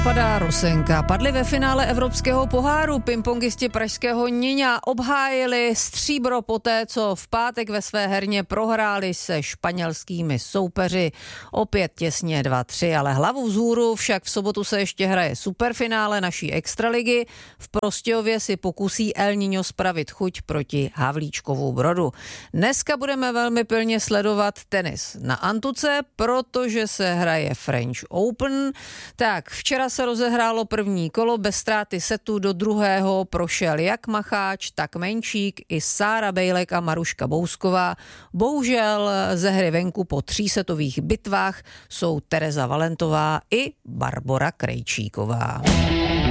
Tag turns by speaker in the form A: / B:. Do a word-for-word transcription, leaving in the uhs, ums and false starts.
A: Zapadá Rosenka. Padli ve finále Evropského poháru. Pingpongisti pražského Niňa obhájili stříbro poté, co v pátek ve své herně prohráli se španělskými soupeři. Opět těsně dva tři, ale hlavu vzhůru, však v sobotu se ještě hraje superfinále naší extraligy. V Prostějově si pokusí El Niño spravit chuť proti Havlíčkovu Brodu. Dneska budeme velmi pilně sledovat tenis na antuce, protože se hraje French Open. Tak, včera se rozehrálo první kolo, bez ztráty setu do druhého prošel jak Macháč, tak Menčík, i Sára Bejlek a Maruška Bousková. Bohužel ze hry venku po třísetových bitvách jsou Tereza Valentová i Barbora Krejčíková.